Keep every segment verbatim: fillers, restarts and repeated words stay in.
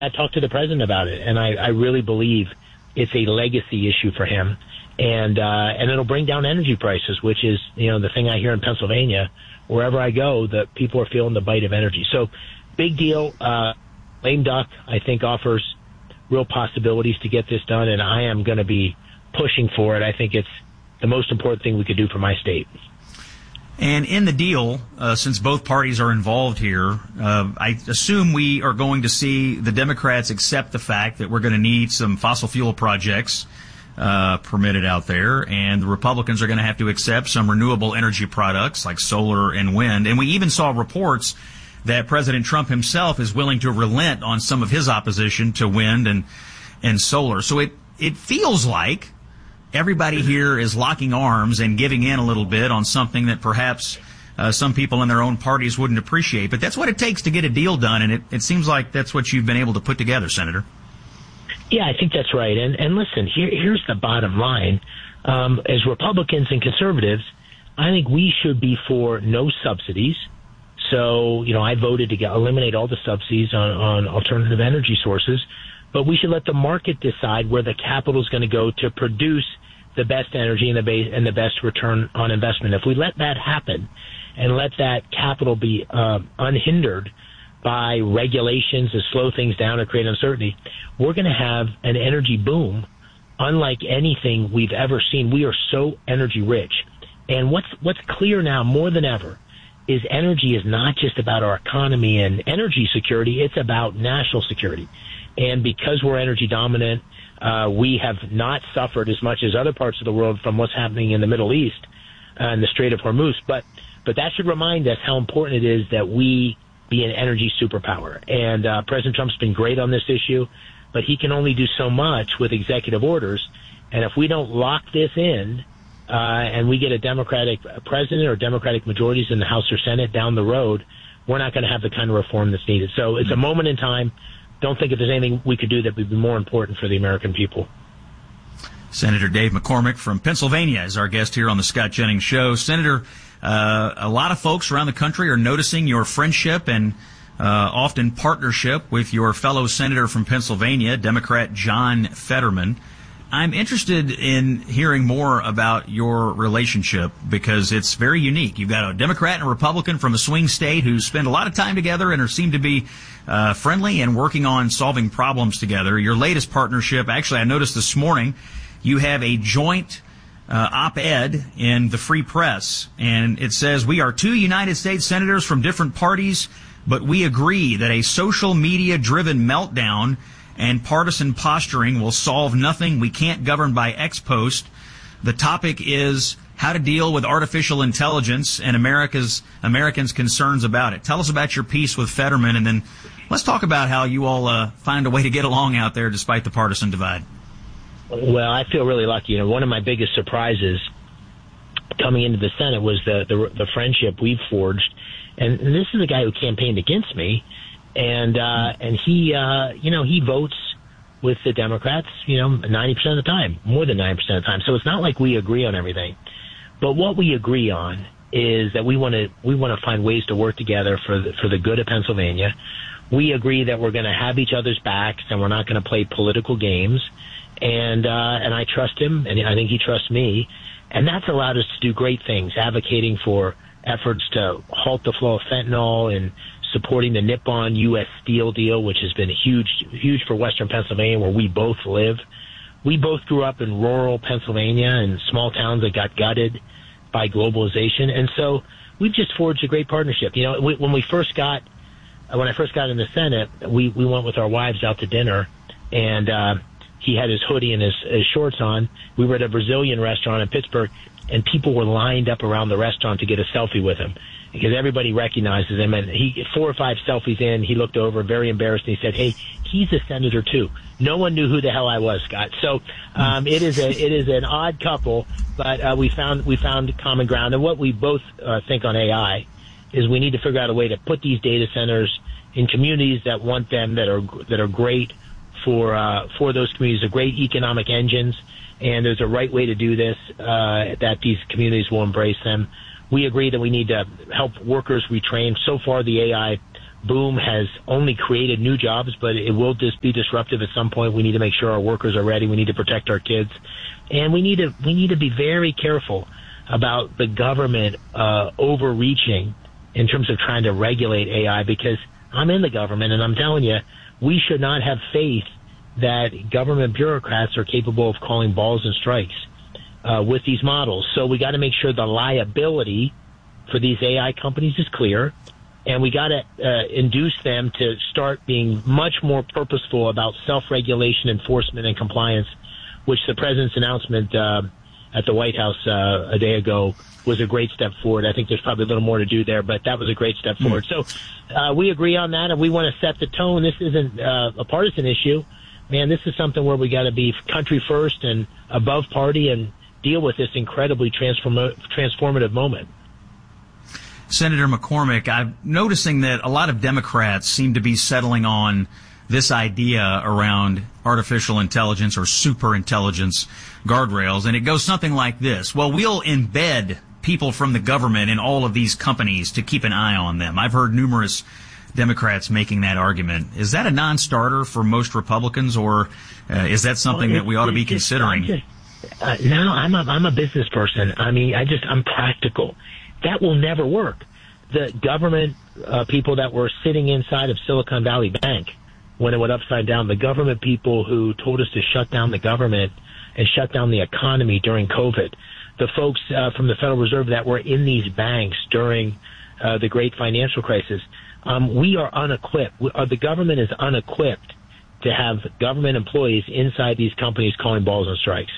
I talked to the president about it, and I, I really believe it's a legacy issue for him, and uh, and it'll bring down energy prices, which is, you know, the thing I hear in Pennsylvania. Wherever I go, the people are feeling the bite of energy. So, big deal. Uh, lame duck, I think, offers real possibilities to get this done, and I am going to be pushing for it. I think it's the most important thing we could do for my state. And in the deal, uh, since both parties are involved here, uh, I assume we are going to see the Democrats accept the fact that we're going to need some fossil fuel projects uh, permitted out there, and the Republicans are going to have to accept some renewable energy products like solar and wind. And we even saw reports that President Trump himself is willing to relent on some of his opposition to wind and and solar. So it, it feels like everybody here is locking arms and giving in a little bit on something that perhaps uh, some people in their own parties wouldn't appreciate. But that's what it takes to get a deal done, and it, it seems like that's what you've been able to put together, Senator. Yeah, I think that's right. And, and listen, here, here's the bottom line. Um, as Republicans and conservatives, I think we should be for no subsidies. So, you know, I voted to get, eliminate all the subsidies on, on alternative energy sources. But we should let the market decide where the capital is going to go to produce the best energy and the base and the best return on investment. If we let that happen and let that capital be uh, unhindered by regulations that slow things down or create uncertainty, we're going to have an energy boom unlike anything we've ever seen. We are so energy rich. And what's what's clear now more than ever is energy is not just about our economy and energy security. It's about national security. And because we're energy dominant, uh, we have not suffered as much as other parts of the world from what's happening in the Middle East uh, and the Strait of Hormuz. But but that should remind us how important it is that we be an energy superpower. And uh, President Trump's been great on this issue, but he can only do so much with executive orders. And if we don't lock this in uh, and we get a Democratic president or Democratic majorities in the House or Senate down the road, we're not going to have the kind of reform that's needed. So it's a moment in time. Don't think if there's anything we could do that would be more important for the American people. Senator Dave McCormick from Pennsylvania is our guest here on the Scott Jennings Show. Senator, uh, a lot of folks around the country are noticing your friendship and uh, often partnership with your fellow senator from Pennsylvania, Democrat John Fetterman. I'm interested in hearing more about your relationship because it's very unique. You've got a Democrat and a Republican from a swing state who spend a lot of time together and are, seem to be uh, friendly and working on solving problems together. Your latest partnership, actually, I noticed this morning, you have a joint uh, op-ed in the Free Press, and it says, "We are two United States senators from different parties, but we agree that a social media-driven meltdown and partisan posturing will solve nothing. We can't govern by ex post. The topic is how to deal with artificial intelligence and America's Americans' concerns about it." Tell us about your piece with Fetterman, and then let's talk about how you all uh, find a way to get along out there despite the partisan divide. Well, I feel really lucky. You know, one of my biggest surprises coming into the Senate was the the, the friendship we've forged, and, and this is a guy who campaigned against me. And, uh, and he, uh, you know, he votes with the Democrats, you know, ninety percent of the time, more than ninety percent of the time. So it's not like we agree on everything. But what we agree on is that we want to, we want to find ways to work together for the, for the good of Pennsylvania. We agree that we're going to have each other's backs and we're not going to play political games. And, uh, and I trust him and I think he trusts me. And that's allowed us to do great things, advocating for efforts to halt the flow of fentanyl and supporting the Nippon U S Steel deal, which has been huge, huge for Western Pennsylvania, where we both live. We both grew up in rural Pennsylvania and small towns that got gutted by globalization, and so we've just forged a great partnership. You know, we, when we first got, when I first got in the Senate, we we went with our wives out to dinner, and uh, he had his hoodie and his, his shorts on. We were at a Brazilian restaurant in Pittsburgh, and people were lined up around the restaurant to get a selfie with him, because everybody recognizes him. And he, four or five selfies in, he looked over, very embarrassed, and he said, "Hey, he's a senator too." No one knew who the hell I was, Scott. So um, it is a it is an odd couple, but uh, we found we found common ground. And what we both uh, think on A I is we need to figure out a way to put these data centers in communities that want them, that are that are great for uh, for those communities, are great economic engines. And there's a right way to do this, uh, that these communities will embrace them. We agree that we need to help workers retrain. So far, the A I boom has only created new jobs, but it will just be disruptive at some point. We need to make sure our workers are ready. We need to protect our kids. And we need to we need to be very careful about the government uh, overreaching in terms of trying to regulate A I, because I'm in the government, and I'm telling you, we should not have faith that government bureaucrats are capable of calling balls and strikes uh, with these models. So we got to make sure the liability for these A I companies is clear, and we got to uh, induce them to start being much more purposeful about self-regulation, enforcement, and compliance, which the president's announcement uh, at the White House uh, a day ago was a great step forward. I think there's probably a little more to do there, but that was a great step forward. Mm. So uh, we agree on that, and we want to set the tone. This isn't uh, a partisan issue. Man, this is something where we got to be country first and above party and deal with this incredibly transform- transformative moment. Senator McCormick, I'm noticing that a lot of Democrats seem to be settling on this idea around artificial intelligence or super intelligence guardrails, and it goes something like this. Well, we'll embed people from the government in all of these companies to keep an eye on them. I've heard numerous Democrats making that argument. Is that a non-starter for most Republicans, or uh, is that something well, it, that we ought to be just, considering? Just, uh, no, I'm a, I'm a business person. I mean, I just, I'm practical. That will never work. The government uh, people that were sitting inside of Silicon Valley Bank when it went upside down, the government people who told us to shut down the government and shut down the economy during COVID, the folks uh, from the Federal Reserve that were in these banks during uh, the great financial crisis, um, we are unequipped. We, uh, the government is unequipped to have government employees inside these companies calling balls and strikes.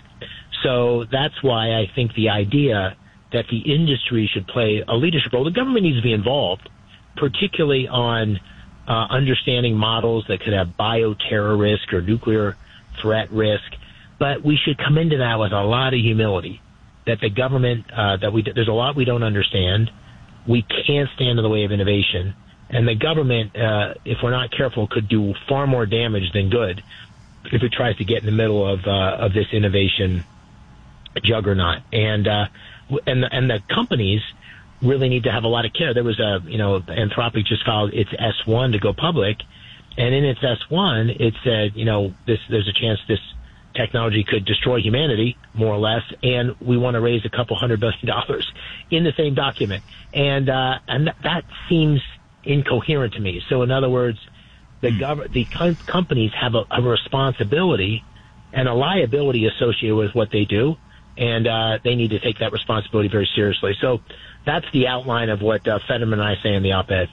So that's why I think the idea that the industry should play a leadership role. The government needs to be involved, particularly on uh, understanding models that could have bioterror risk or nuclear threat risk. But we should come into that with a lot of humility, that the government, uh, that we there's a lot we don't understand. We can't stand in the way of innovation. And the government, uh, if we're not careful, could do far more damage than good if it tries to get in the middle of uh, of this innovation juggernaut. And uh, and the, and the companies really need to have a lot of care. There was a, you know, Anthropic just filed its S one to go public, and in its S one, it said, you know, this there's a chance this technology could destroy humanity, more or less, and we want to raise a couple hundred billion dollars in the same document. And uh, and th- that seems incoherent to me. So in other words, the gov- the com- companies have a, a responsibility and a liability associated with what they do, and uh, they need to take that responsibility very seriously. So that's the outline of what uh, Fetterman and I say in the op-ed.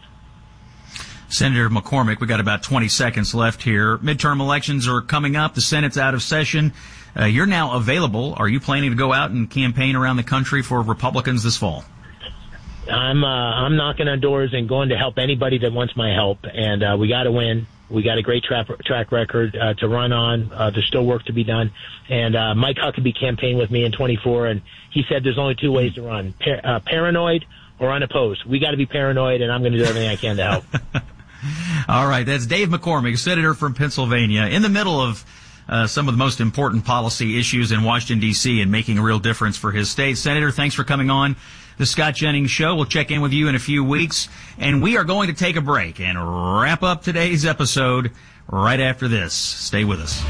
Senator McCormick, we got about twenty seconds left here. Midterm elections are coming up. The Senate's out of session. Uh, you're now available. Are you planning to go out and campaign around the country for Republicans this fall? I'm uh, I'm knocking on doors and going to help anybody that wants my help, and uh, we got to win. We got a great track track record uh, to run on. Uh, there's still work to be done, and uh, Mike Huckabee campaigned with me in twenty-four, and he said there's only two ways to run: Par- uh, paranoid or unopposed. We got to be paranoid, and I'm going to do everything I can to help. All right, that's Dave McCormick, senator from Pennsylvania, in the middle of uh, some of the most important policy issues in Washington, D C, and making a real difference for his state. Senator, thanks for coming on the Scott Jennings Show. We'll check in with you in a few weeks, and we are going to take a break and wrap up today's episode right after this. Stay with us.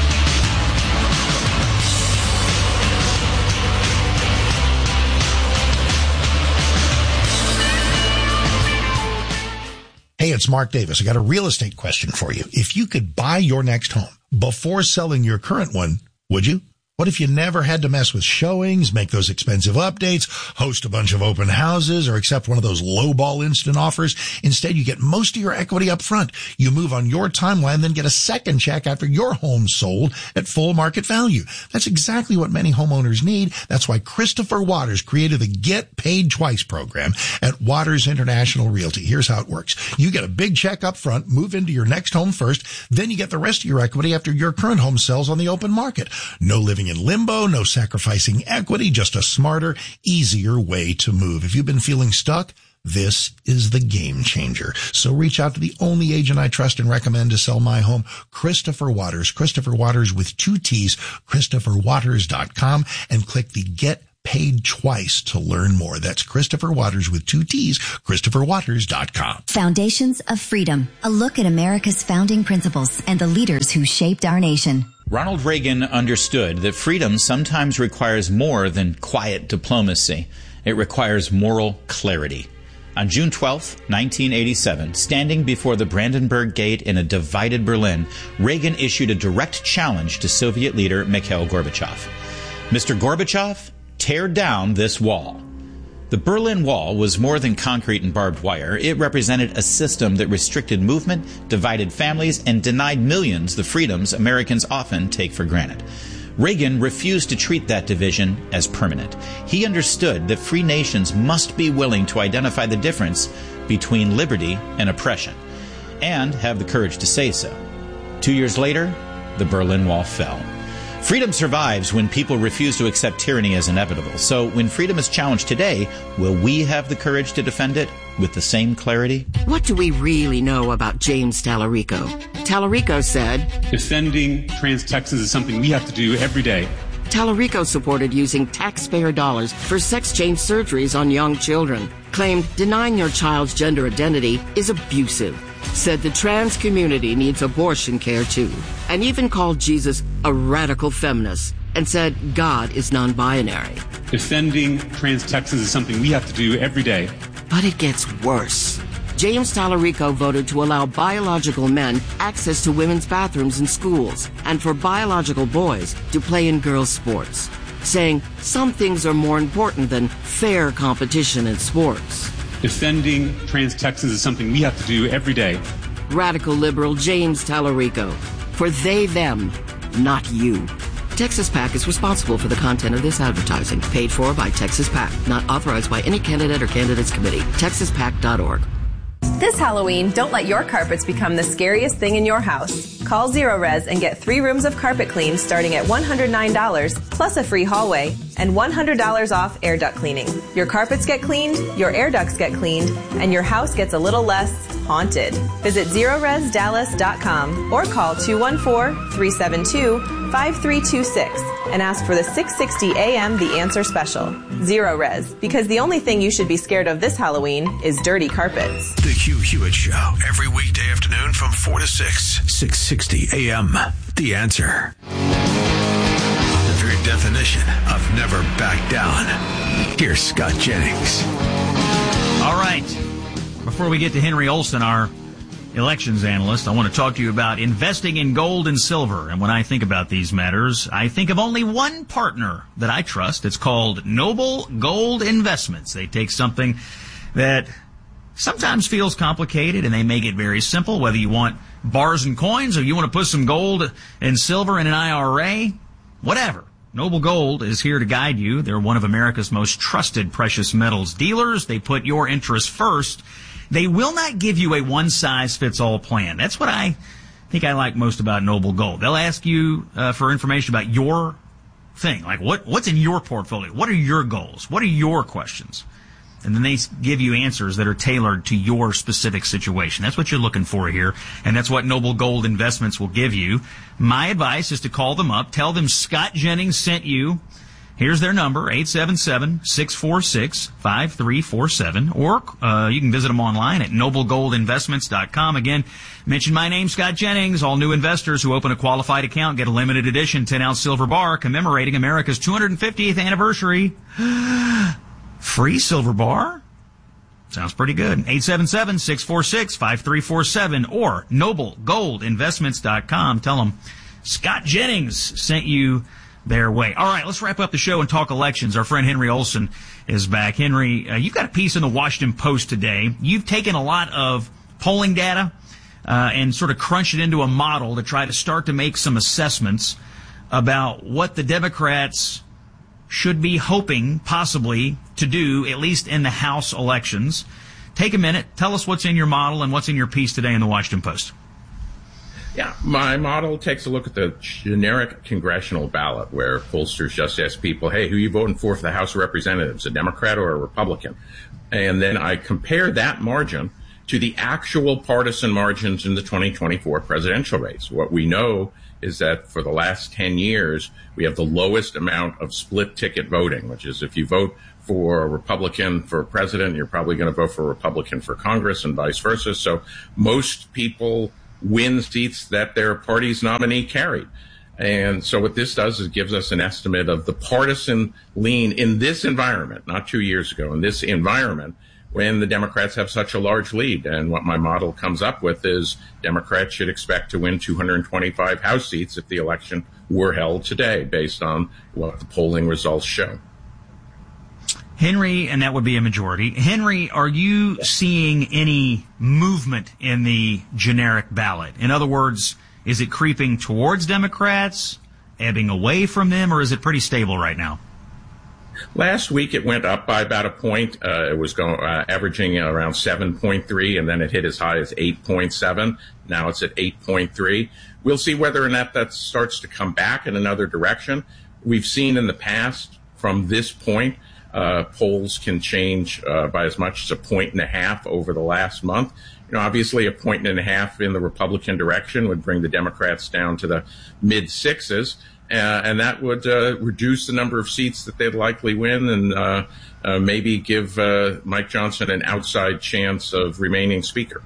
Hey, it's Mark Davis. I got a real estate question for you. If you could buy your next home before selling your current one, would you? What if you never had to mess with showings, make those expensive updates, host a bunch of open houses, or accept one of those lowball instant offers? Instead, you get most of your equity up front. You move on your timeline, then get a second check after your home's sold at full market value. That's exactly what many homeowners need. That's why Christopher Waters created the Get Paid Twice program at Waters International Realty. Here's how it works. You get a big check up front, move into your next home first, then you get the rest of your equity after your current home sells on the open market. No living in limbo, no sacrificing equity, just a smarter, easier way to move. If you've been feeling stuck, this is the game changer. So reach out to the only agent I trust and recommend to sell my home, Christopher Waters. Christopher Waters with two T's, Christopher Waters dot com, and click the Get paid twice to learn more. That's Christopher Waters with two T's, Christopher Waters dot com. Foundations of Freedom, a look at America's founding principles and the leaders who shaped our nation. Ronald Reagan understood that freedom sometimes requires more than quiet diplomacy. It requires moral clarity. On June twelfth, nineteen eighty-seven, standing before the Brandenburg Gate in a divided Berlin, Reagan issued a direct challenge to Soviet leader Mikhail Gorbachev. Mister Gorbachev, tear down this wall. The Berlin Wall was more than concrete and barbed wire. It represented a system that restricted movement, divided families, and denied millions the freedoms Americans often take for granted. Reagan refused to treat that division as permanent. He understood that free nations must be willing to identify the difference between liberty and oppression, and have the courage to say so. Two years later, the Berlin Wall fell. Freedom survives when people refuse to accept tyranny as inevitable. So when freedom is challenged today, will we have the courage to defend it with the same clarity? What do we really know about James Tallarico? Tallarico said, defending trans Texans is something we have to do every day. Tallarico supported using taxpayer dollars for sex change surgeries on young children. Claimed denying your child's gender identity is abusive. Said the trans community needs abortion care too. And even called Jesus a radical feminist. And said God is non-binary. Defending trans Texans is something we have to do every day. But it gets worse. James Tallarico voted to allow biological men access to women's bathrooms in schools and for biological boys to play in girls' sports, saying some things are more important than fair competition in sports. Defending trans Texans is something we have to do every day. Radical liberal James Tallarico. For they, them, not you. Texas PAC is responsible for the content of this advertising. Paid for by Texas PAC. Not authorized by any candidate or candidates committee. texas pac dot org. This Halloween, don't let your carpets become the scariest thing in your house. Call Zero Res and get three rooms of carpet clean starting at one hundred nine dollars plus a free hallway and one hundred dollars off air duct cleaning. Your carpets get cleaned, your air ducts get cleaned, and your house gets a little less haunted. Visit zero res dallas dot com or call two one four, three seven two, five three two six and ask for the six sixty A M The Answer Special. Zero Res, because the only thing you should be scared of this Halloween is dirty carpets. The Hugh Hewitt Show, every weekday afternoon from four to six, six sixty A M The Answer. The very definition of never back down. Here's Scott Jennings. All right. Before we get to Henry Olsen, our elections analyst, I want to talk to you about investing in gold and silver. And when I think about these matters, I think of only one partner that I trust. It's called Noble Gold Investments. They take something that sometimes feels complicated and they make it very simple, whether you want bars and coins or you want to put some gold and silver in an I R A, whatever. Noble Gold is here to guide you. They're one of America's most trusted precious metals dealers. They put your interests first. They will not give you a one-size-fits-all plan. That's what I think I like most about Noble Gold. They'll ask you uh, for information about your thing, like what what's in your portfolio? What are your goals? What are your questions? And then they give you answers that are tailored to your specific situation. That's what you're looking for here, and that's what Noble Gold Investments will give you. My advice is to call them up. Tell them Scott Jennings sent you. Here's their number, eight seven seven, six four six, five three four seven, or uh, you can visit them online at noble gold investments dot com. Again, mention my name, Scott Jennings. All new investors who open a qualified account get a limited edition ten-ounce silver bar commemorating America's two hundred fiftieth anniversary. Free silver bar? Sounds pretty good. eight seven seven, six four six, five three four seven or noble gold investments dot com. Tell them Scott Jennings sent you their way. All right, let's wrap up the show and talk elections. Our friend Henry Olsen is back. Henry, uh, you've got a piece in the Washington Post today. You've taken a lot of polling data uh, and sort of crunched it into a model to try to start to make some assessments about what the Democrats should be hoping possibly to do, at least in the House elections. Take a minute. Tell us what's in your model and what's in your piece today in the Washington Post. Yeah, my model takes a look at the generic congressional ballot where pollsters just ask people, hey, who are you voting for for the House of Representatives, a Democrat or a Republican? And then I compare that margin to the actual partisan margins in the twenty twenty-four presidential race. What we know is that for the last ten years, we have the lowest amount of split ticket voting, which is if you vote for a Republican for president, you're probably going to vote for a Republican for Congress and vice versa. So most people win seats that their party's nominee carried. And so what this does is gives us an estimate of the partisan lean in this environment, not two years ago, in this environment, when the Democrats have such a large lead. And what my model comes up with is Democrats should expect to win two hundred twenty-five House seats if the election were held today, based on what the polling results show. Henry, and that would be a majority. Henry, are you seeing any movement in the generic ballot? In other words, is it creeping towards Democrats, ebbing away from them, or is it pretty stable right now? Last week, it went up by about a point. Uh, it was going, uh, averaging around seven point three, and then it hit as high as eight point seven. Now it's at eight point three. We'll see whether or not that starts to come back in another direction. We've seen in the past, from this point, uh, polls can change uh, by as much as a point and a half over the last month. You know, obviously, a point and a half in the Republican direction would bring the Democrats down to the mid sixes. Uh, and that would uh, reduce the number of seats that they'd likely win, and uh, uh, maybe give uh, Mike Johnson an outside chance of remaining Speaker.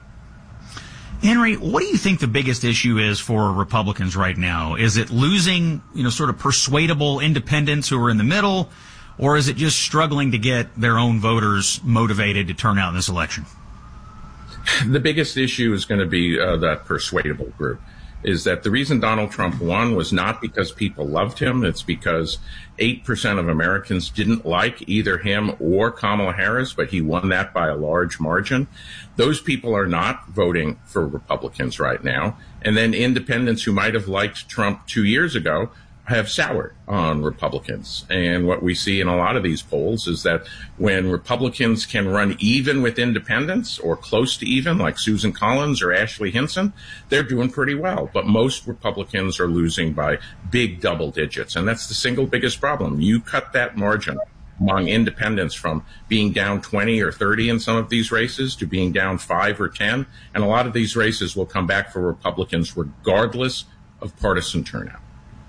Henry, what do you think the biggest issue is for Republicans right now? Is it losing, you know, sort of persuadable independents who are in the middle, or is it just struggling to get their own voters motivated to turn out in this election? The biggest issue is going to be uh, that persuadable group. Is that the reason Donald Trump won was not because people loved him. It's because eight percent of Americans didn't like either him or Kamala Harris, but he won that by a large margin. Those people are not voting for Republicans right now. And then independents who might have liked Trump two years ago have soured on Republicans. And what we see in a lot of these polls is that when Republicans can run even with independents or close to even, like Susan Collins or Ashley Hinson, they're doing pretty well. But most Republicans are losing by big double digits. And that's the single biggest problem. You cut that margin among independents from being down twenty or thirty in some of these races to being down five or ten. And a lot of these races will come back for Republicans regardless of partisan turnout.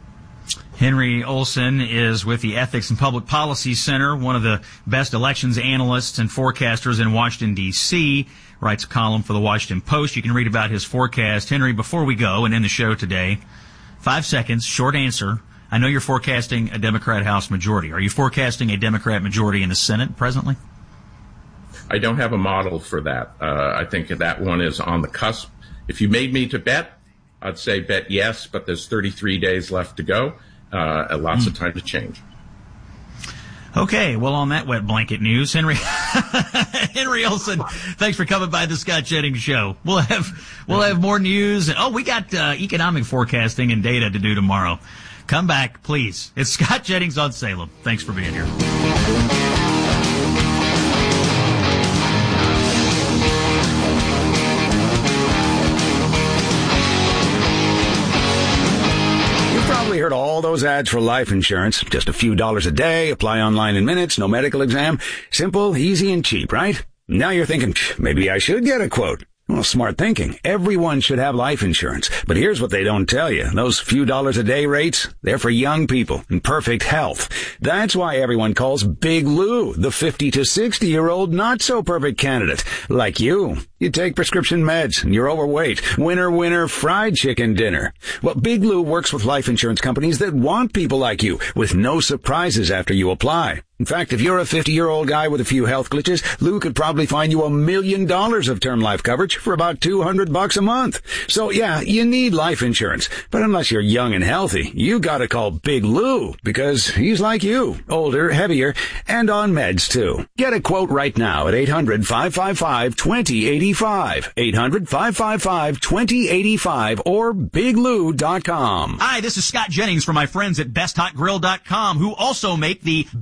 Henry Olsen is with the Ethics and Public Policy Center, one of the best elections analysts and forecasters in Washington, D C, writes a column for the Washington Post. You can read about his forecast. Henry, before we go and end the show today, five seconds, short answer. I know you're forecasting a Democrat House majority. Are you forecasting a Democrat majority in the Senate presently? I don't have a model for that. Uh, I think that one is on the cusp. If you made me to bet, I'd say bet yes, but there's thirty-three days left to go. Uh, lots mm. of time to change. Okay, well, on that wet blanket news, Henry Henry Olsen, thanks for coming by the Scott Jennings Show. We'll have we'll have more news. Oh, we got uh, economic forecasting and data to do tomorrow. Come back, please. It's Scott Jennings on Salem. Thanks for being here. Heard all those ads for life insurance. Just a few dollars a day, apply online in minutes, no medical exam. Simple, easy, and cheap, right? Now you're thinking, maybe I should get a quote. Well, smart thinking. Everyone should have life insurance. But here's what they don't tell you. Those few dollars a day rates, they're for young people in perfect health. That's why everyone calls Big Lou the fifty to sixty year old not so perfect candidate. Like you. You take prescription meds and you're overweight. Winner, winner, fried chicken dinner. Well, Big Lou works with life insurance companies that want people like you with no surprises after you apply. In fact, if you're a fifty-year-old guy with a few health glitches, Lou could probably find you a million dollars of term life coverage for about two hundred bucks a month. So yeah, you need life insurance. But unless you're young and healthy, you gotta call Big Lou because he's like you, older, heavier, and on meds too. Get a quote right now at eight hundred, five five five, two zero eight five. eight hundred, five five five, two zero eight five or big lou dot com. Hi, this is Scott Jennings from my friends at best hot grill dot com, who also make the best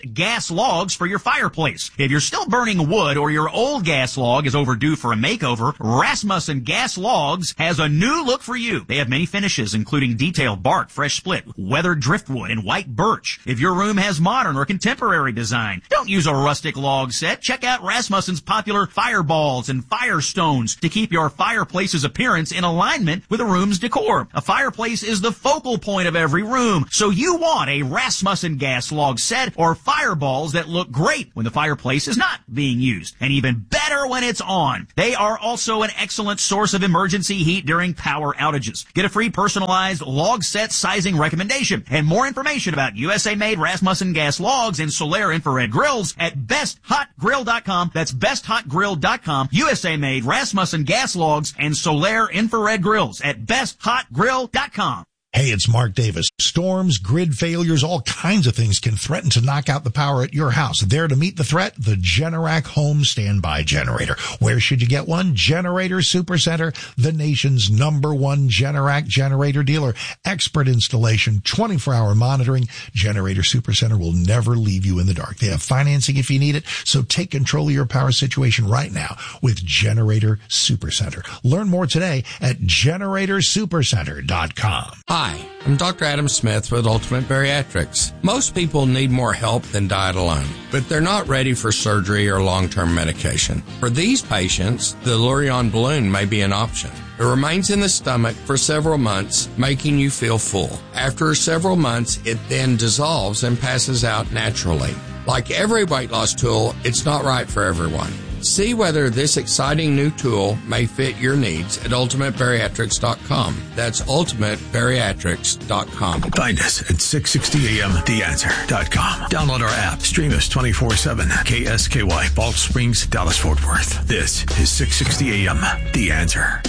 gas logs for your fireplace. If you're still burning wood or your old gas log is overdue for a makeover, Rasmussen Gas Logs has a new look for you. They have many finishes, including detailed bark, fresh split, weathered driftwood, and white birch. If your room has modern or contemporary design, don't use a rustic log set. Check out Rasmussen's popular fireballs and firestones to keep your fireplace's appearance in alignment with the room's decor. A fireplace is the focal point of every room, so you want a Rasmussen gas log set or fireballs that look great when the fireplace is not being used, and even better when it's on. They are also an excellent source of emergency heat during power outages. Get a free personalized log set sizing recommendation and more information about U S A-made Rasmussen gas logs and Solaire infrared grills at best hot grill dot com. That's best hot grill dot com. U S A-made Rasmussen gas logs and Solaire infrared grills at best hot grill dot com. Hey, it's Mark Davis. Storms, grid failures, all kinds of things can threaten to knock out the power at your house. There to meet the threat, the Generac Home Standby Generator. Where should you get one? Generator Supercenter, the nation's number one Generac generator dealer. Expert installation, twenty-four hour monitoring. Generator Supercenter will never leave you in the dark. They have financing if you need it, so take control of your power situation right now with Generator Supercenter. Learn more today at generator supercenter dot com. Hi, I'm Doctor Adam Smith with Ultimate Bariatrics. Most people need more help than diet alone, but they're not ready for surgery or long-term medication. For these patients, the Lurion balloon may be an option. It remains in the stomach for several months, making you feel full. After several months, it then dissolves and passes out naturally. Like every weight loss tool, it's not right for everyone. See whether this exciting new tool may fit your needs at ultimate bariatrics dot com. That's ultimate bariatrics dot com. Find us at six sixty A M the answer dot com. Download our app. Stream us twenty-four seven. K S K Y, Balch Springs, Dallas, Fort Worth. This is six sixty A M The Answer.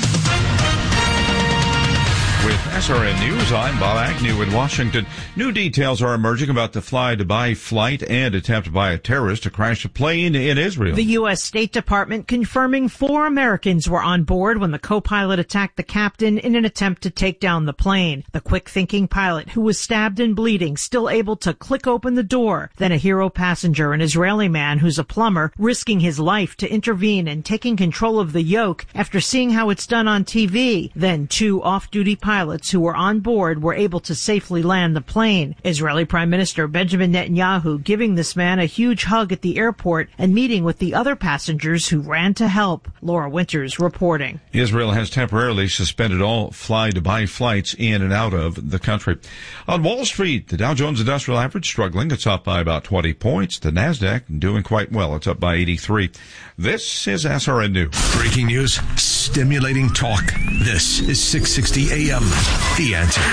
With S R N News, I'm Bob Agnew in Washington. New details are emerging about the fly-Dubai flight and attempt by a terrorist to crash a plane in Israel. The U S State Department confirming four Americans were on board when the co-pilot attacked the captain in an attempt to take down the plane. The quick-thinking pilot, who was stabbed and bleeding, still able to click open the door. Then a hero passenger, an Israeli man who's a plumber, risking his life to intervene and taking control of the yoke after seeing how it's done on T V. Then two off-duty pilots Pilots who were on board were able to safely land the plane. Israeli Prime Minister Benjamin Netanyahu giving this man a huge hug at the airport and meeting with the other passengers who ran to help. Laura Winters reporting. Israel has temporarily suspended all fly-Dubai flights in and out of the country. On Wall Street, the Dow Jones Industrial Average struggling. It's up by about twenty points. The NASDAQ doing quite well. It's up by eighty-three. This is S R N News. Breaking news, stimulating talk. This is six sixty A M The Answer.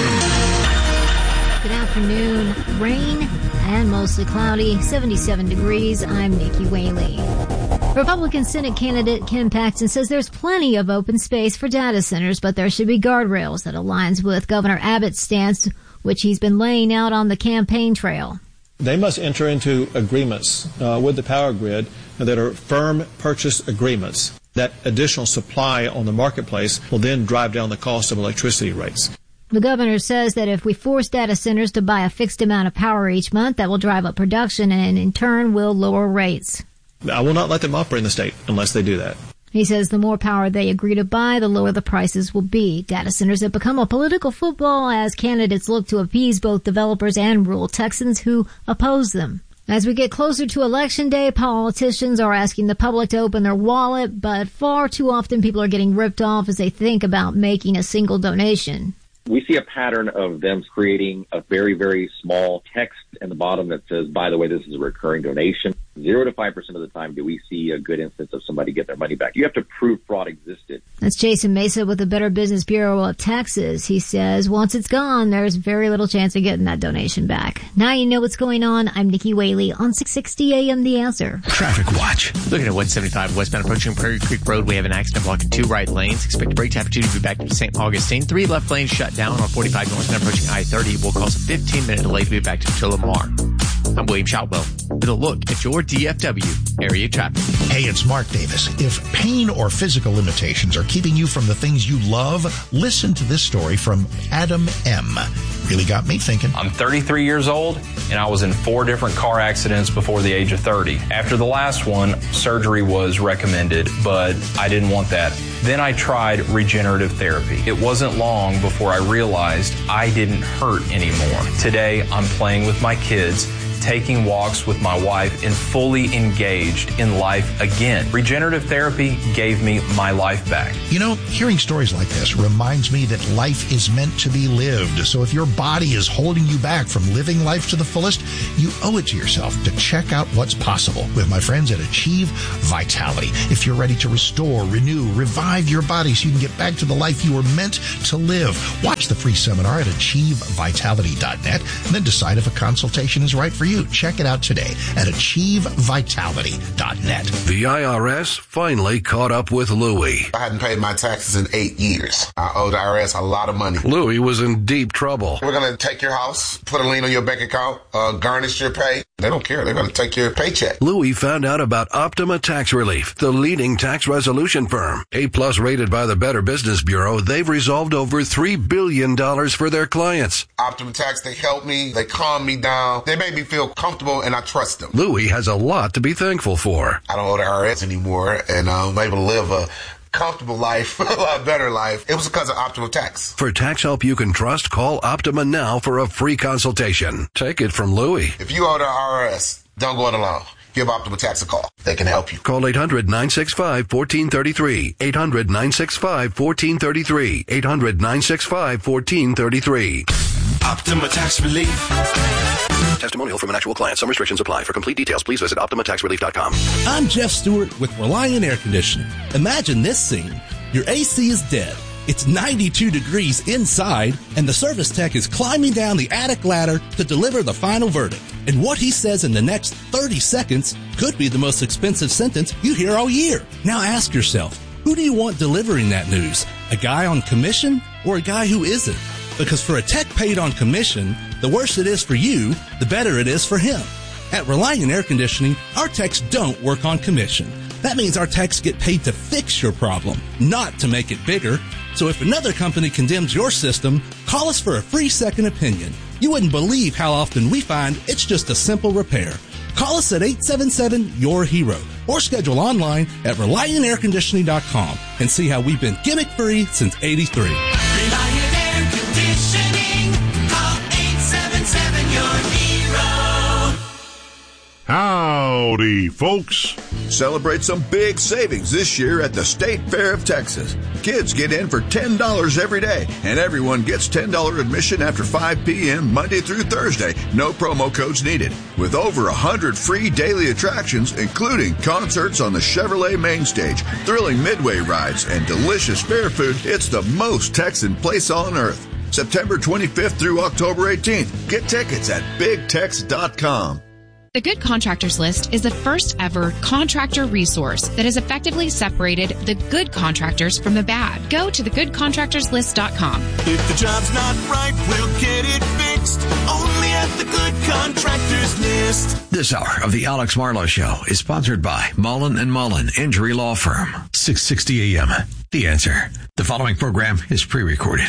Good afternoon. Rain and mostly cloudy, seventy-seven degrees. I'm Nikki Whaley. Republican Senate candidate Ken Paxton says there's plenty of open space for data centers, but there should be guardrails that aligns with Governor Abbott's stance, which he's been laying out on the campaign trail. They must enter into agreements uh, with the power grid that are firm purchase agreements. That additional supply on the marketplace will then drive down the cost of electricity rates. The governor says that if we force data centers to buy a fixed amount of power each month, that will drive up production and in turn will lower rates. I will not let them operate in the state unless they do that. He says the more power they agree to buy, the lower the prices will be. Data centers have become a political football as candidates look to appease both developers and rural Texans who oppose them. As we get closer to Election Day, politicians are asking the public to open their wallet, but far too often people are getting ripped off as they think about making a single donation. We see a pattern of them creating a very, very small text in the bottom that says, by the way, this is a recurring donation. Zero to five percent of the time do we see a good instance of somebody get their money back. You have to prove fraud existed. That's Jason Mesa with the Better Business Bureau of Texas. He says once it's gone, there's very little chance of getting that donation back. Now you know what's going on. I'm Nikki Whaley on six sixty A M The Answer. Traffic Watch. Looking at one seventy-five westbound approaching Prairie Creek Road, we have an accident blocking two right lanes. Expect brake opportunity to be back to Saint Augustine. Three left lanes shut down on forty-five northbound approaching I thirty. Will cause a fifteen minute delay to be back to Lamar. I'm William Shoutwell with a look at your D F W area traffic. Hey, it's Mark Davis. If pain or physical limitations are keeping you from the things you love, listen to this story from Adam M. Really got me thinking. I'm thirty-three years old, and I was in four different car accidents before the age of thirty. After the last one, surgery was recommended, but I didn't want that. Then I tried regenerative therapy. It wasn't long before I realized I didn't hurt anymore. Today, I'm playing with my kids, taking walks with my wife, and fully engaged in life again. Regenerative therapy gave me my life back. You know, hearing stories like this reminds me that life is meant to be lived. So if your body is holding you back from living life to the fullest, you owe it to yourself to check out what's possible with my friends at Achieve Vitality. If you're ready to restore, renew, revive your body so you can get back to the life you were meant to live, watch the free seminar at achieve vitality dot net and then decide if a consultation is right for you. Check it out today at achieve vitality dot net. The I R S finally caught up with Louie. I hadn't paid my taxes in eight years. I owed the I R S a lot of money. Louie was in deep trouble. We're going to take your house, put a lien on your bank account, uh, garnish your pay. They don't care. They're going to take your paycheck. Louie found out about Optima Tax Relief, the leading tax resolution firm. A-plus rated by the Better Business Bureau, they've resolved over three billion dollars for their clients. Optima Tax, they help me. They calm me down. They make me feel comfortable, and I trust them. Louie has a lot to be thankful for. I don't owe the I R S anymore, and I'm able to live a comfortable life, a lot better life. It was because of Optima Tax. For tax help you can trust, call Optima now for a free consultation. Take it from Louie. If you owe the I R S, don't go it alone. Give Optima Tax a call. They can help you. Call eight hundred, nine six five, one four three three. eight hundred, nine six five, one four three three. eight hundred, nine six five, one four three three. Optima Tax Relief. Testimonial from an actual client. Some restrictions apply. For complete details, please visit optima tax relief dot com. I'm Jeff Stewart with Reliant Air Conditioning. Imagine this scene. Your A C is dead. It's ninety-two degrees inside, and the service tech is climbing down the attic ladder to deliver the final verdict. And what he says in the next thirty seconds could be the most expensive sentence you hear all year. Now ask yourself, who do you want delivering that news? A guy on commission or a guy who isn't? Because for a tech paid on commission, the worse it is for you, the better it is for him. At Reliant Air Conditioning, our techs don't work on commission. That means our techs get paid to fix your problem, not to make it bigger. So if another company condemns your system, call us for a free second opinion. You wouldn't believe how often we find it's just a simple repair. Call us at eight seven seven, Y O U R hero or schedule online at reliant air conditioning dot com and see how we've been gimmick-free since eighty-three. Reliant Air Conditioning. Call eight seven seven, Y O U R hero. Howdy, folks. Celebrate some big savings this year at the State Fair of Texas. Kids get in for ten dollars every day, and everyone gets ten dollars admission after five p.m. Monday through Thursday. No promo codes needed. With over one hundred free daily attractions, including concerts on the Chevrolet main stage, thrilling midway rides, and delicious fair food, it's the most Texan place on earth. September twenty-fifth through October eighteenth. Get tickets at big tex dot com. The Good Contractors List is the first ever contractor resource that has effectively separated the good contractors from the bad. Go to the good contractors list dot com. If the job's not right, we'll get it fixed. Only at the Good Contractors List. This hour of the Alex Marlowe Show is sponsored by Mullen and Mullen Injury Law Firm. six sixty a.m. The Answer. The following program is pre-recorded.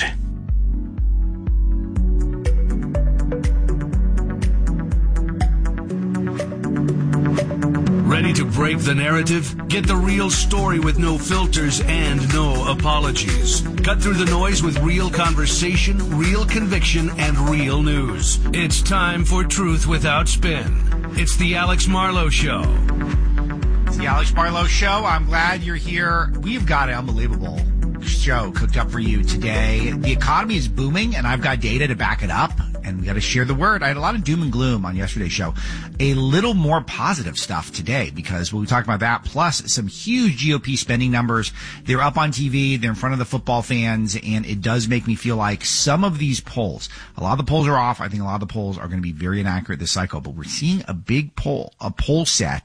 Ready to break the narrative? Get the real story with no filters and no apologies. Cut through the noise with real conversation, real conviction, and real news. It's time for Truth Without Spin. It's the Alex Marlowe Show. It's the Alex Marlowe Show. I'm glad you're here. We've got an unbelievable show cooked up for you today. The economy is booming, and I've got data to back it up. And we got to share the word. I had a lot of doom and gloom on yesterday's show. A little more positive stuff today because we'll be talking about that, plus some huge G O P spending numbers. They're up on T V. They're in front of the football fans. And it does make me feel like some of these polls, a lot of the polls are off. I think a lot of the polls are going to be very inaccurate this cycle. But we're seeing a big poll, a poll set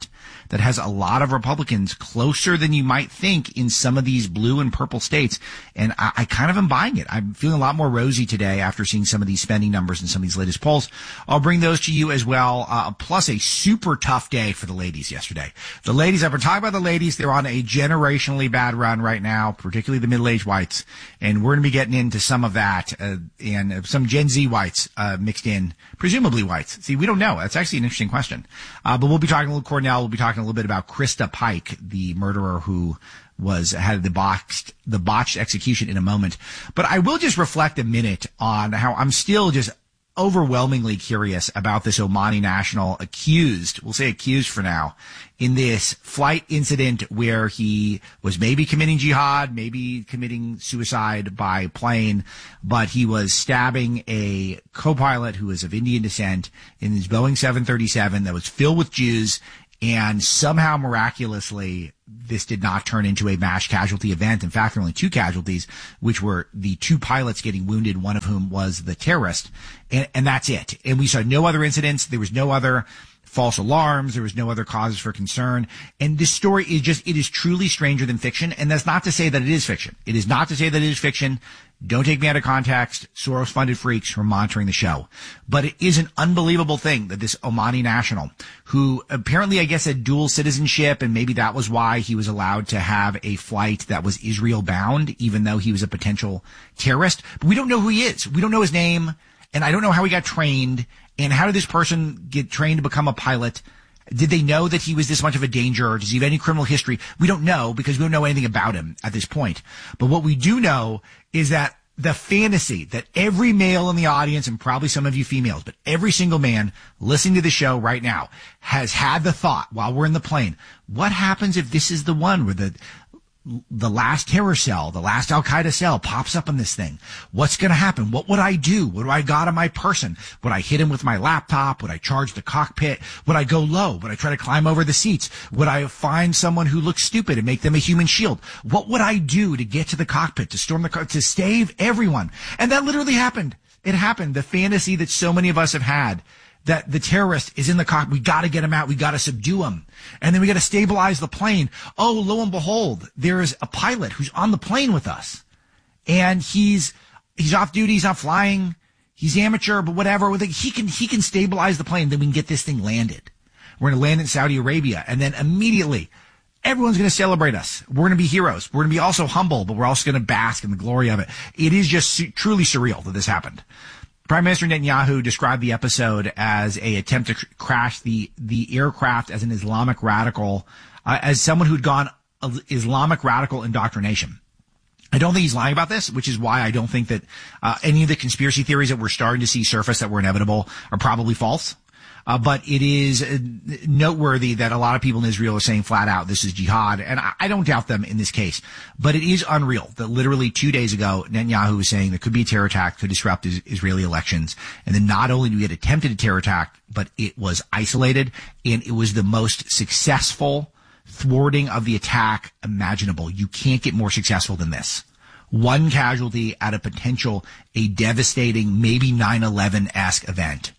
that has a lot of Republicans closer than you might think in some of these blue and purple states. And I, I kind of am buying it. I'm feeling a lot more rosy today after seeing some of these spending numbers in some of these latest polls. I'll bring those to you as well. Uh, plus a super tough day for the ladies yesterday. The ladies, I've been talking about the ladies. They're on a generationally bad run right now, particularly the middle-aged whites. And we're going to be getting into some of that, uh, and uh, some Gen Z whites, uh, mixed in, presumably whites. See, we don't know. That's actually an interesting question. Uh, but we'll be talking a little Cornell. We'll be talking a little bit about Krista Pike, the murderer who was, had the botched, the botched execution in a moment. But I will just reflect a minute on how I'm still just overwhelmingly curious about this Omani national accused, we'll say accused for now, in this flight incident where he was maybe committing jihad, maybe committing suicide by plane, but he was stabbing a co-pilot who was of Indian descent in his Boeing seven thirty-seven that was filled with Jews, and somehow miraculously this did not turn into a mass casualty event. In fact, there were only two casualties, which were the two pilots getting wounded, one of whom was the terrorist. And, and that's it. And we saw no other incidents. There was no other false alarms. There was no other causes for concern. And this story is just, it is truly stranger than fiction. And that's not to say that it is fiction. It is not to say that it is fiction. Don't take me out of context. Soros-funded freaks who are monitoring the show. But it is an unbelievable thing that this Omani national, who apparently, I guess, had dual citizenship, and maybe that was why he was allowed to have a flight that was Israel-bound, even though he was a potential terrorist. But we don't know who he is. We don't know his name, and I don't know how he got trained, and how did this person get trained to become a pilot? Did they know that he was this much of a danger, or does he have any criminal history? We don't know, because we don't know anything about him at this point. But what we do know is that the fantasy that every male in the audience, and probably some of you females, but every single man listening to the show right now has had the thought while we're in the plane, what happens if this is the one where the the last terror cell, the last Al-Qaeda cell pops up on this thing? What's going to happen? What would I do? What do I got on my person? Would I hit him with my laptop? Would I charge the cockpit? Would I go low? Would I try to climb over the seats? Would I find someone who looks stupid and make them a human shield? What would I do to get to the cockpit, to storm the car, to save everyone? And that literally happened. It happened. The fantasy that so many of us have had, that the terrorist is in the cockpit. We got to get him out. We got to subdue him. And then we got to stabilize the plane. Oh, lo and behold, there is a pilot who's on the plane with us. And he's, he's off duty. He's not flying. He's amateur, but whatever. He can, he can stabilize the plane. Then we can get this thing landed. We're going to land in Saudi Arabia. And then immediately everyone's going to celebrate us. We're going to be heroes. We're going to be also humble, but we're also going to bask in the glory of it. It is just su- truly surreal that this happened. Prime Minister Netanyahu described the episode as a attempt to cr- crash the, the aircraft as an Islamic radical, uh, as someone who'd gone Islamic radical indoctrination. I don't think he's lying about this, which is why I don't think that, uh, any of the conspiracy theories that we're starting to see surface that were inevitable are probably false. Uh, but it is uh, noteworthy that a lot of people in Israel are saying flat out this is jihad, and I, I don't doubt them in this case. But it is unreal that literally two days ago, Netanyahu was saying there could be a terror attack, could disrupt is- Israeli elections, and then not only did we get attempted a terror attack, but it was isolated, and it was the most successful thwarting of the attack imaginable. You can't get more successful than this. One casualty at a potential, a devastating, maybe nine eleven-esque event.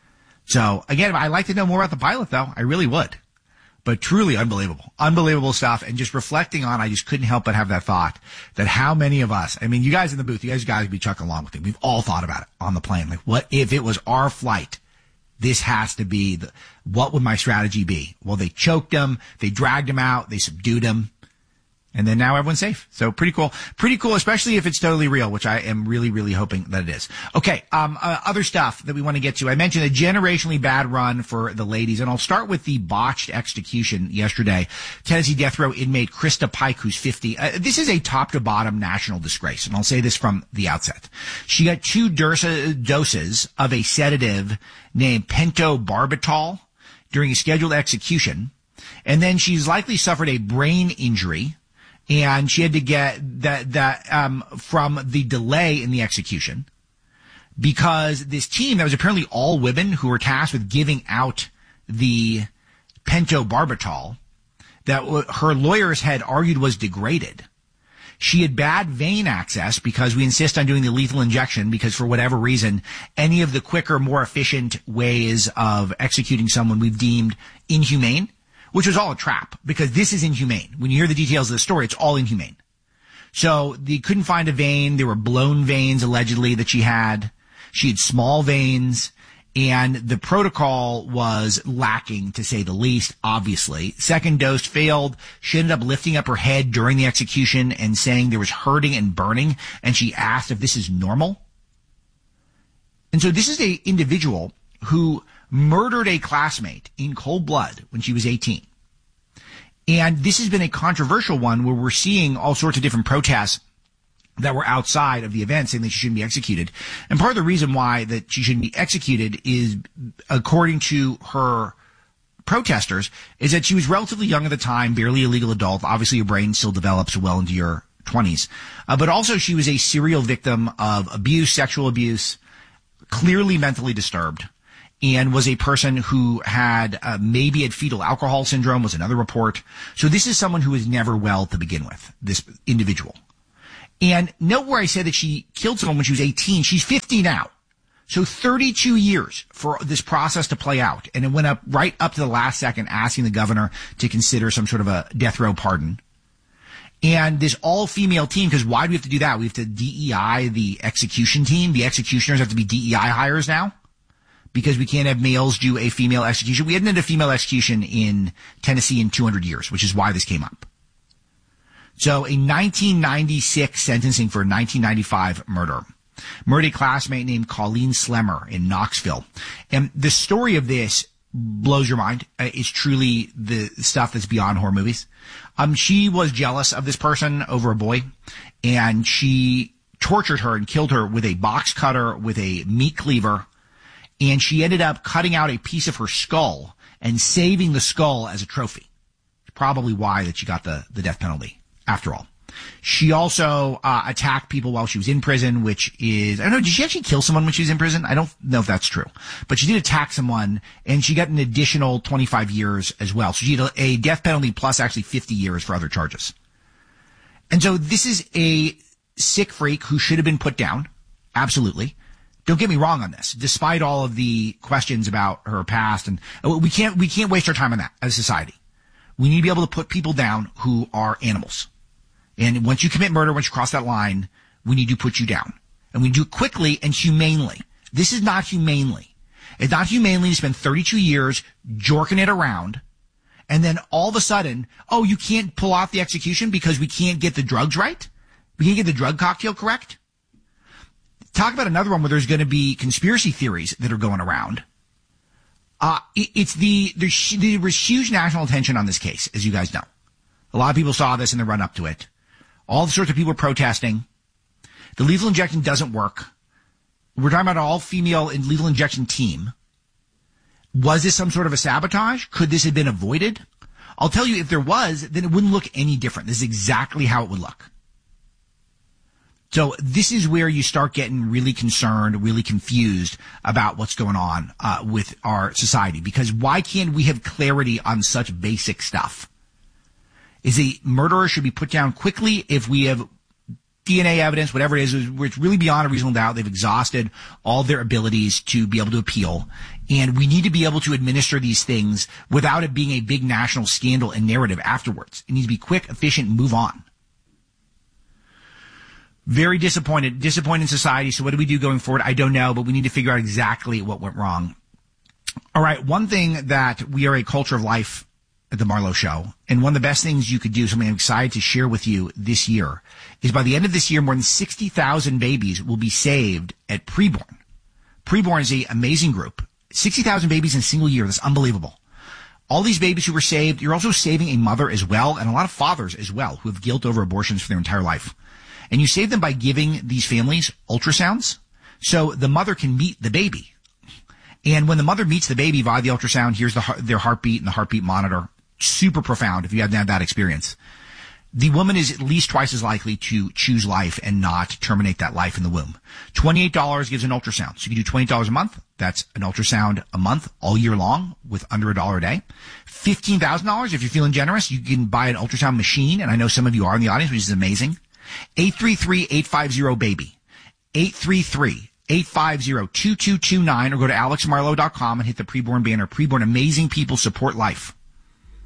So, again, I'd like to know more about the pilot, though. I really would. But truly unbelievable. Unbelievable stuff. And just reflecting on, I just couldn't help but have that thought that how many of us, I mean, you guys in the booth, you guys guys be chuckling along with me. We've all thought about it on the plane. Like, what if it was our flight? This has to be the, what would my strategy be? Well, they choked him. They dragged him out. They subdued him. And then now everyone's safe. So pretty cool. Pretty cool, especially if it's totally real, which I am really, really hoping that it is. Okay, um, uh, other stuff that we want to get to. I mentioned a generationally bad run for the ladies, and I'll start with the botched execution yesterday. Tennessee death row inmate Krista Pike, who's fifty. Uh, this is a top-to-bottom national disgrace, and I'll say this from the outset. She got two dursa- doses of a sedative named pentobarbital during a scheduled execution, and then she's likely suffered a brain injury, and she had to get that, that, um, from the delay in the execution, because this team that was apparently all women who were tasked with giving out the pentobarbital that w- her lawyers had argued was degraded. She had bad vein access because we insist on doing the lethal injection because for whatever reason, any of the quicker, more efficient ways of executing someone we've deemed inhumane which was all a trap because this is inhumane. When you hear the details of the story, it's all inhumane. So they couldn't find a vein. There were blown veins allegedly that she had. She had small veins, and the protocol was lacking, to say the least, obviously. Second dose failed. She ended up lifting up her head during the execution and saying there was hurting and burning, and she asked if this is normal. And so this is a individual who murdered a classmate in cold blood when she was eighteen. And this has been a controversial one where we're seeing all sorts of different protests that were outside of the event saying that she shouldn't be executed. And part of the reason why that she shouldn't be executed is, according to her protesters, is that she was relatively young at the time, barely a legal adult. Obviously, your brain still develops well into your twenties. Uh, but also she was a serial victim of abuse, sexual abuse, clearly mentally disturbed, and was a person who had uh, maybe had fetal alcohol syndrome, was another report. So this is someone who was never well to begin with, this individual. And note where I said that she killed someone when she was eighteen. She's fifty now. So thirty-two years for this process to play out. And it went up right up to the last second, asking the governor to consider some sort of a death row pardon. And this all-female team, because why do we have to do that? We have to D E I the execution team. The executioners have to be D E I hires now, because we can't have males do a female execution. We hadn't had a female execution in Tennessee in two hundred years, which is why this came up. So a nineteen ninety-six sentencing for a nineteen ninety-five murder. Murdered a classmate named Colleen Slemmer in Knoxville. And the story of this blows your mind. Uh, it's truly the stuff that's beyond horror movies. Um, she was jealous of this person over a boy, and she tortured her and killed her with a box cutter, with a meat cleaver, and she ended up cutting out a piece of her skull and saving the skull as a trophy. Probably why that she got the, the death penalty, after all. She also uh, attacked people while she was in prison, which is, I don't know, did she actually kill someone when she was in prison? I don't know if that's true. But she did attack someone, and she got an additional twenty-five years as well. So she had a death penalty plus actually fifty years for other charges. And so this is a sick freak who should have been put down. Absolutely. Don't get me wrong on this. Despite all of the questions about her past, and we can't, we can't waste our time on that as a society. We need to be able to put people down who are animals. And once you commit murder, once you cross that line, we need to put you down. And we do it quickly and humanely. This is not humanely. It's not humanely to spend thirty-two years jorking it around, and then all of a sudden, oh, you can't pull off the execution because we can't get the drugs right? We can't get the drug cocktail correct? Talk about another one where there's going to be conspiracy theories that are going around. Uh, it, it's the, there's, there was huge national attention on this case, as you guys know. A lot of people saw this in the run up to it. All sorts of people were protesting. The lethal injection doesn't work. We're talking about an all-female lethal injection team. Was this some sort of a sabotage? Could this have been avoided? I'll tell you, if there was, then it wouldn't look any different. This is exactly how it would look. So this is where you start getting really concerned, really confused about what's going on uh, with our society. Because why can't we have clarity on such basic stuff? Is a murderer should be put down quickly if we have D N A evidence, whatever it is, where it's really beyond a reasonable doubt. They've exhausted all their abilities to be able to appeal. And we need to be able to administer these things without it being a big national scandal and narrative afterwards. It needs to be quick, efficient, and move on. Very disappointed, disappointed in society. So what do we do going forward? I don't know, but we need to figure out exactly what went wrong. All right. One thing that we are a culture of life at the Marlowe Show, and one of the best things you could do, something I'm excited to share with you this year, is by the end of this year, more than sixty thousand babies will be saved at Preborn. Preborn is an amazing group. sixty thousand babies in a single year. That's unbelievable. All these babies who were saved, you're also saving a mother as well, and a lot of fathers as well, who have guilt over abortions for their entire life. And you save them by giving these families ultrasounds, so the mother can meet the baby. And when the mother meets the baby via the ultrasound, here's the, their heartbeat and the heartbeat monitor. Super profound if you haven't had that experience. The woman is at least twice as likely to choose life and not terminate that life in the womb. twenty-eight dollars gives an ultrasound. So you can do twenty dollars a month. That's an ultrasound a month all year long with under a dollar a day. fifteen thousand dollars if you're feeling generous. You can buy an ultrasound machine, and I know some of you are in the audience, which is amazing. eight three three, eight five zero, baby. eight three three, eight five zero, two two two nine, or go to alex marlowe dot com and hit the Preborn banner. Preborn, amazing people, support life.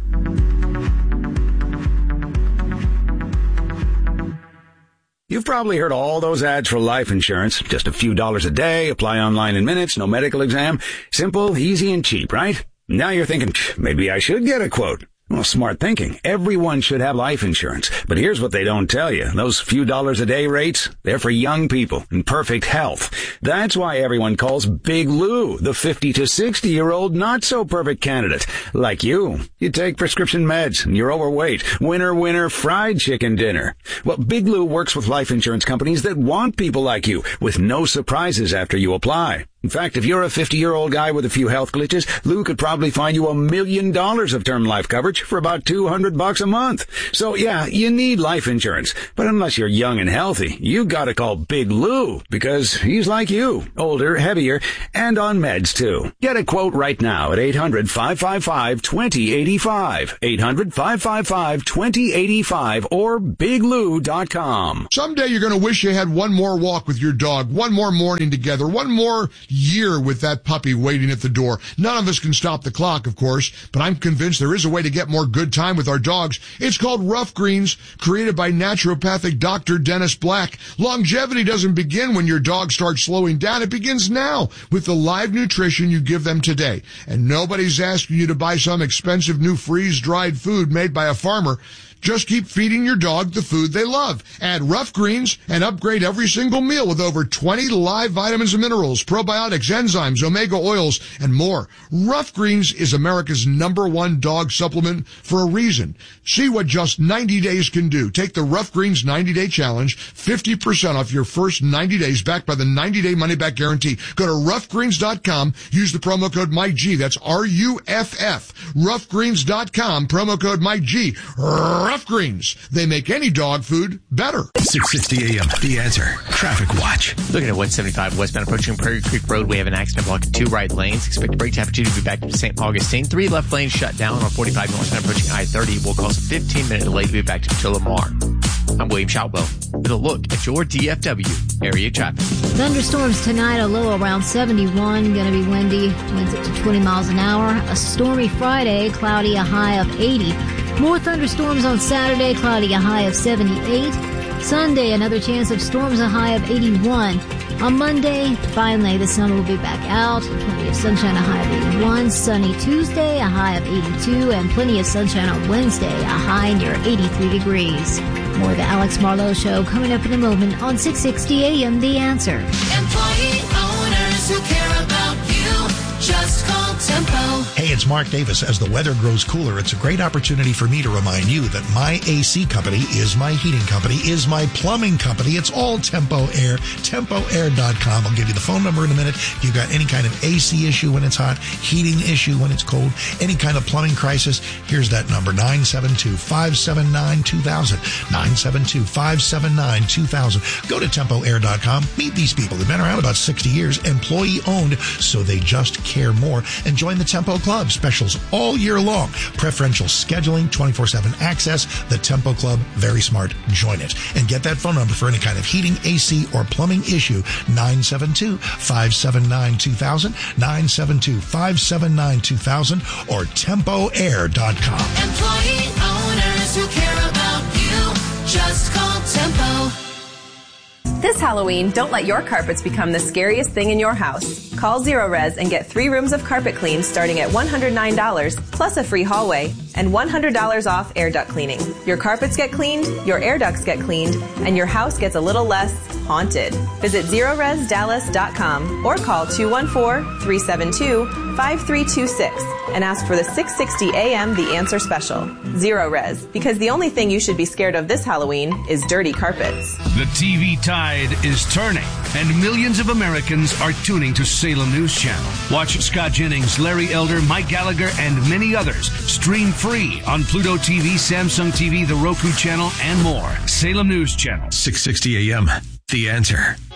You've probably heard all those ads for life insurance. Just a few dollars a day, apply online in minutes, no medical exam. Simple, easy, and cheap, right? Now you're thinking, maybe I should get a quote. Well, smart thinking. Everyone should have life insurance. But here's what they don't tell you. Those few dollars a day rates, they're for young people in perfect health. That's why everyone calls Big Lou the fifty to sixty year old not so perfect candidate. Like you. You take prescription meds and you're overweight. Winner, winner, fried chicken dinner. Well, Big Lou works with life insurance companies that want people like you with no surprises after you apply. In fact, if you're a fifty-year-old guy with a few health glitches, Lou could probably find you a million dollars of term life coverage for about two hundred bucks a month. So yeah, you need life insurance. But unless you're young and healthy, you gotta call Big Lou because he's like you, older, heavier, and on meds too. Get a quote right now at eight hundred, five five five, two zero eight five, eight hundred, five five five, two zero eight five or big lou dot com. Someday you're gonna wish you had one more walk with your dog, one more morning together, one more year with that puppy waiting at the door. None of us can stop the clock, of course, but I'm convinced there is a way to get more good time with our dogs. It's called Rough Greens, created by naturopathic Doctor Dennis Black. Longevity doesn't begin when your dog starts slowing down. It begins now with the live nutrition you give them today. And nobody's asking you to buy some expensive new freeze-dried food made by a farmer. Just keep feeding your dog the food they love. Add Rough Greens and upgrade every single meal with over twenty live vitamins and minerals, probiotics, enzymes, omega oils, and more. Rough Greens is America's number one dog supplement for a reason. See what just ninety days can do. Take the Rough Greens ninety day challenge, fifty percent off your first ninety days backed by the ninety day money-back guarantee. Go to rough greens dot com. Use the promo code MikeG. That's R U F F. rough greens dot com. Promo code MikeG. Rough Greens. They make any dog food better. six sixty A M. The Answer. Traffic Watch. Looking at one seventy-five westbound approaching Prairie Creek Road, we have an accident blocking two right lanes. Expect a brake opportunity to be back to Saint Augustine. Three left lanes shut down on forty-five northbound approaching I thirty. Will cause a fifteen minute delay to be back to Lamar. I'm William Shoutwell with a look at your D F W area traffic. Thunderstorms tonight, a low around seventy-one. Going to be windy. Winds up to twenty miles an hour. A stormy Friday, cloudy, a high of eighty. More thunderstorms on Saturday, cloudy, a high of seventy-eight. Sunday, another chance of storms, a high of eighty-one. On Monday, finally, the sun will be back out. Plenty of sunshine, a high of eighty-one. Sunny Tuesday, a high of eighty-two. And plenty of sunshine on Wednesday, a high near eighty-three degrees. More of the Alex Marlowe Show coming up in a moment on six sixty A M. The Answer. Employee owners who care about you, just call Tempo. Hey, it's Mark Davis. As the weather grows cooler, it's a great opportunity for me to remind you that my A C company is my heating company, is my plumbing company. It's all Tempo Air, tempo air dot com. I'll give you the phone number in a minute. If you've got any kind of A C issue when it's hot, heating issue when it's cold, any kind of plumbing crisis, here's that number, nine seven two, five seven nine, two thousand, nine seven two, five seven nine, two thousand. Go to tempo air dot com. Meet these people. They've been around about sixty years, employee-owned, so they just care more. And join the Tempo Club. Specials all year long. Preferential scheduling, twenty-four seven access. The Tempo Club, very smart. Join it. And get that phone number for any kind of heating, A C, or plumbing issue, nine seven two, five seven nine, two thousand, nine seven two, five seven nine, two thousand, or tempo air dot com. Employee owners who care about you, just call Tempo. This Halloween, don't let your carpets become the scariest thing in your house. Call Zero Res and get three rooms of carpet clean starting at one hundred nine dollars plus a free hallway and one hundred dollars off air duct cleaning. Your carpets get cleaned, your air ducts get cleaned, and your house gets a little less haunted. Visit zero res dallas dot com or call two one four, three seven two, five three two six and ask for the six sixty A M The Answer Special. Zero Res, because the only thing you should be scared of this Halloween is dirty carpets. The T V tide is turning, and millions of Americans are tuning to Salem News Channel. Watch Scott Jennings, Larry Elder, Mike Gallagher, and many others stream free on Pluto T V, Samsung T V, the Roku channel, and more. Salem News Channel. six sixty A M. The Answer.